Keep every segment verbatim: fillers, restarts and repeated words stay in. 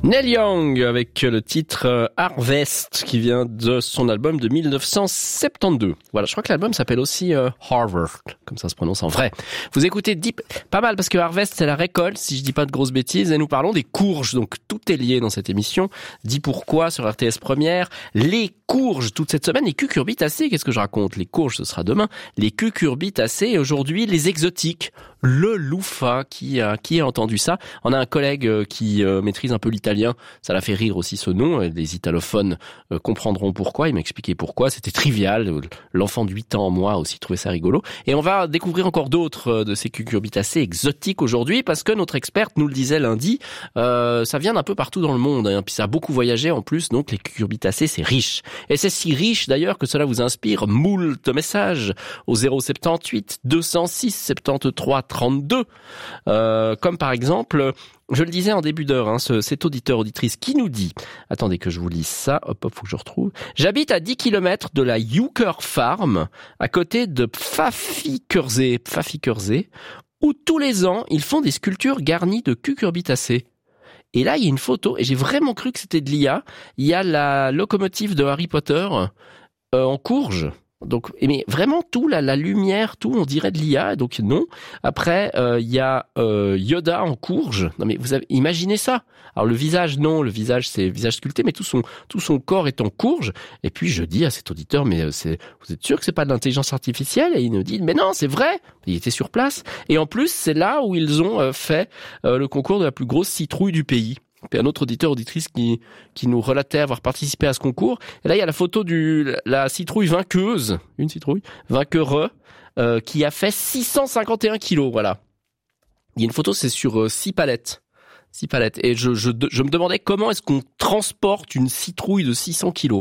Neil Young avec le titre Harvest qui vient de son album de dix-neuf cent soixante-douze. Voilà, je crois que l'album s'appelle aussi euh, Harvard, comme ça se prononce en vrai. Vous écoutez Deep, pas mal parce que Harvest c'est la récolte, si je dis pas de grosses bêtises, et nous parlons des courges, donc tout est lié dans cette émission. Dis pourquoi sur R T S Première, les courges toute cette semaine, les cucurbitacées, qu'est-ce que je raconte? Les courges ce sera demain, les cucurbitacées et aujourd'hui les exotiques. Le loufa, qui a, qui a entendu ça? On a un collègue qui euh, maîtrise un peu l'italien, ça l'a fait rire aussi ce nom, les italophones euh, comprendront pourquoi, il m'a expliqué pourquoi, c'était trivial, l'enfant de huit ans en moi a aussi trouvé ça rigolo. Et on va découvrir encore d'autres de ces cucurbitacées exotiques aujourd'hui, parce que notre experte nous le disait lundi, euh, ça vient d'un peu partout dans le monde, hein, puis ça a beaucoup voyagé en plus, donc les cucurbitacées c'est riche. Et c'est si riche d'ailleurs que cela vous inspire moult messages au zéro soixante-dix-huit deux cent six soixante-treize trente-deux, euh, comme par exemple, je le disais en début d'heure, hein, ce, cet auditeur auditrice qui nous dit, attendez que je vous lise ça, hop hop, faut que je retrouve. J'habite à dix kilomètres de la Yucker Farm, à côté de Pfaffikürzee, Pfaffikürzee, où tous les ans ils font des sculptures garnies de cucurbitacées. Et là, il y a une photo, et j'ai vraiment cru que c'était de l'I A. Il y a la locomotive de Harry Potter euh, en courge. Donc, mais vraiment tout, la, la lumière, tout, on dirait de l'I A, donc non. Après, il euh, y a euh, Yoda en courge. Non mais vous avez, imaginez ça. Alors le visage, non, le visage c'est visage sculpté, mais tout son tout son corps est en courge. Et puis je dis à cet auditeur, mais c'est, vous êtes sûr que c'est pas de l'intelligence artificielle? Et il nous dit, mais non, c'est vrai. Il était sur place. Et en plus, c'est là où ils ont euh, fait euh, le concours de la plus grosse citrouille du pays. Puis un autre auditeur auditrice qui qui nous relatait avoir participé à ce concours. Et là, il y a la photo du la citrouille vainqueuse, une citrouille vainqueur euh, qui a fait six cent cinquante et un kilos. Voilà. Il y a une photo, c'est sur euh, six palettes, six palettes. Et je je je me demandais comment est-ce qu'on transporte une citrouille de six cents kilos.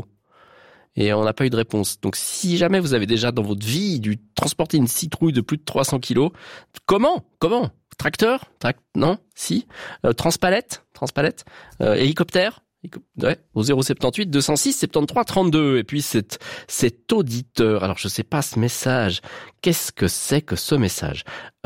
Et on n'a pas eu de réponse. Donc, si jamais vous avez déjà dans votre vie dû transporter une citrouille de plus de trois cents kilos, comment comment Tracteur? Trac- non? Si? Euh, transpalette? Transpalette? Euh, hélicoptère? Ouais, au zéro soixante-dix-huit deux cent six soixante-treize trente-deux. Et puis cet, cet auditeur, alors je sais pas ce message, qu'est-ce que c'est que ce message?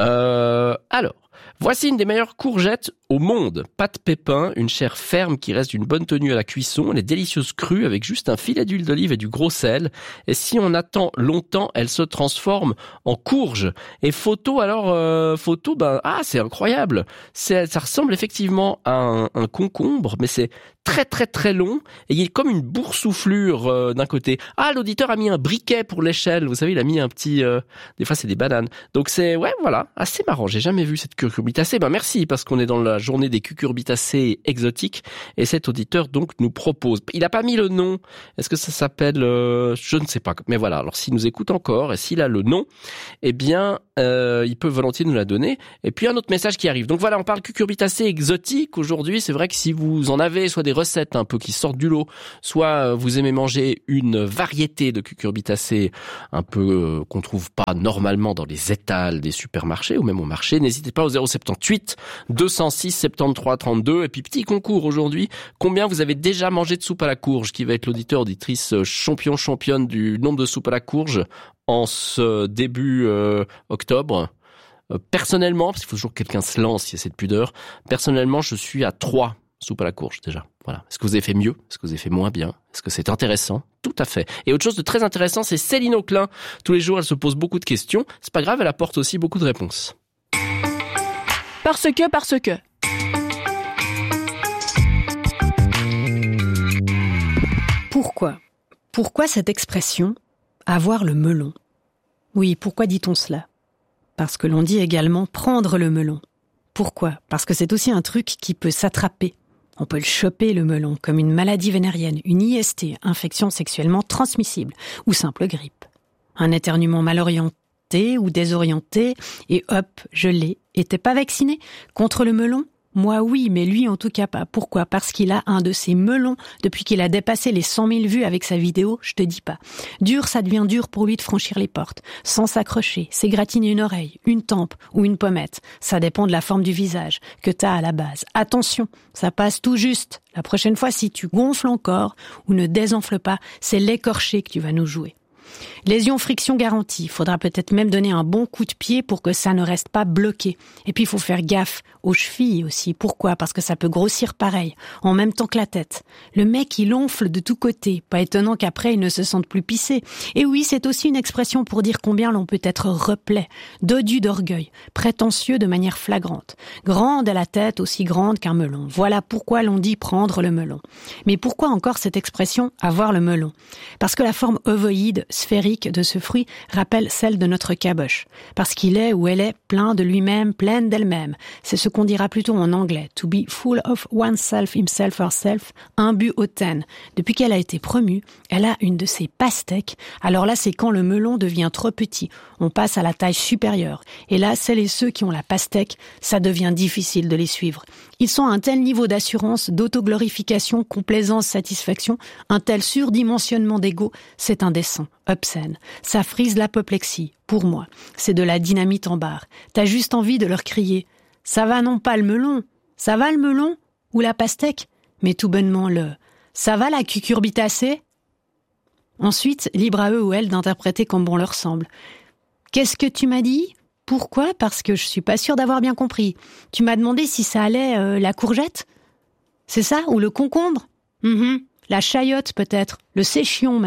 Euh, alors, voici une des meilleures courgettes au monde. Pâte pépin, une chair ferme qui reste d'une bonne tenue à la cuisson. Elle est délicieuse crue avec juste un filet d'huile d'olive et du gros sel. Et si on attend longtemps, elle se transforme en courge. Et photo, alors, euh, photo, ben, ah, c'est incroyable. C'est, ça ressemble effectivement à un, un concombre, mais c'est très très très long. Et il y a comme une boursouflure euh, d'un côté. Ah, l'auditeur a mis un briquet pour l'échelle. Vous savez, il a mis un petit, euh, des fois c'est des bananes. Donc c'est, ouais, voilà, assez marrant. J'ai jamais vu cette cucurbitacée. Ben merci, parce qu'on est dans la journée des cucurbitacées exotiques et cet auditeur donc nous propose. Il n'a pas mis le nom. Est-ce que ça s'appelle euh, je ne sais pas. Mais voilà. Alors s'il nous écoute encore et s'il a le nom, eh bien euh, il peut volontiers nous la donner. Et puis un autre message qui arrive. Donc voilà, on parle cucurbitacées exotiques aujourd'hui. C'est vrai que si vous en avez soit des recettes un peu qui sortent du lot, soit vous aimez manger une variété de cucurbitacées un peu euh, qu'on trouve pas normalement dans les étals des supermarchés ou même au marché, n'hésitez pas au zéro soixante-dix-huit deux cent six soixante-treize trente-deux. Et puis petit concours aujourd'hui, combien vous avez déjà mangé de soupe à la courge, qui va être l'auditeur auditrice champion championne du nombre de soupes à la courge en ce début euh, octobre. Euh, personnellement, parce qu'il faut toujours que quelqu'un se lance, il y a cette pudeur, personnellement je suis à trois soupes à la courge déjà. Voilà. Est-ce que vous avez fait mieux? Est-ce que vous avez fait moins bien? Est-ce que c'est intéressant? Tout à fait. Et autre chose de très intéressant, c'est Céline Auclin. Tous les jours, elle se pose beaucoup de questions. C'est pas grave, elle apporte aussi beaucoup de réponses. Parce que, parce que. Pourquoi? Pourquoi cette expression « avoir le melon » ? Oui, pourquoi dit-on cela ? Parce que l'on dit également « prendre le melon ». Pourquoi ? Parce que c'est aussi un truc qui peut s'attraper. On peut le choper, le melon, comme une maladie vénérienne, une I S T, infection sexuellement transmissible, ou simple grippe. Un éternuement mal orienté ou désorienté, et hop, je l'ai. Et t'es pas vacciné contre le melon ? Moi oui, mais lui en tout cas pas. Pourquoi ? Parce qu'il a un de ces melons depuis qu'il a dépassé les cent mille vues avec sa vidéo, je te dis pas. Dur, ça devient dur pour lui de franchir les portes, sans s'accrocher, s'égratiner une oreille, une tempe ou une pommette. Ça dépend de la forme du visage que t'as à la base. Attention, ça passe tout juste. La prochaine fois, si tu gonfles encore ou ne désenfles pas, c'est l'écorché que tu vas nous jouer. Lésion friction garantie. Faudra peut-être même donner un bon coup de pied pour que ça ne reste pas bloqué. Et puis il faut faire gaffe aux chevilles aussi. Pourquoi ? Parce que ça peut grossir pareil, en même temps que la tête. Le mec, il onfle de tous côtés. Pas étonnant qu'après, il ne se sente plus pissé. Et oui, c'est aussi une expression pour dire combien l'on peut être replet, dodu d'orgueil, prétentieux de manière flagrante. Grande à la tête, aussi grande qu'un melon. Voilà pourquoi l'on dit prendre le melon. Mais pourquoi encore cette expression avoir le melon ? Parce que la forme ovoïde, sphérique de ce fruit rappelle celle de notre caboche. Parce qu'il est ou elle est plein de lui-même, pleine d'elle-même. C'est ce qu'on dira plutôt en anglais. To be full of oneself, himself, herself, imbu hautaine. Depuis qu'elle a été promue, elle a une de ces pastèques. Alors là, c'est quand le melon devient trop petit. On passe à la taille supérieure. Et là, celles et ceux qui ont la pastèque, ça devient difficile de les suivre. Ils sont à un tel niveau d'assurance, d'autoglorification, complaisance, satisfaction, un tel surdimensionnement d'ego, c'est indécent, obscène. Ça frise l'apoplexie, pour moi. C'est de la dynamite en barre. T'as juste envie de leur crier « Ça va non pas le melon, ça va le melon ou la pastèque ?» Mais tout bonnement le « Ça va la cucurbitacée ?» Ensuite, libre à eux ou elles d'interpréter comme bon leur semble. « Qu'est-ce que tu m'as dit ? Pourquoi ? Parce que je suis pas sûre d'avoir bien compris. Tu m'as demandé si ça allait euh, la courgette ? C'est ça ? Ou le concombre ? mm-hmm. La chayotte peut-être, le séchion même. »